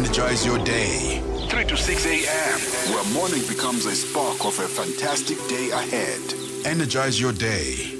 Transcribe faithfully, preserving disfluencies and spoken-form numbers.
energize your day. three to six a.m., where morning becomes a spark of a fantastic day ahead. Energize your day.